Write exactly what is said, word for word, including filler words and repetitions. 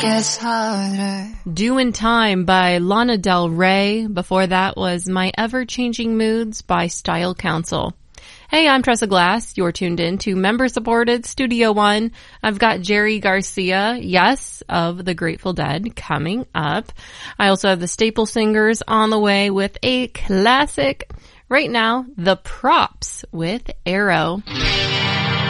gets harder. Doin' Time by Lana Del Rey. Before that was My Ever-Changing Moods by Style Council. Hey, I'm Tressa Glass. You're tuned in to member-supported Studio One. I've got Jerry Garcia, yes, of the Grateful Dead, coming up. I also have the Staple Singers on the way with a classic. Right now, The Props with Arrow.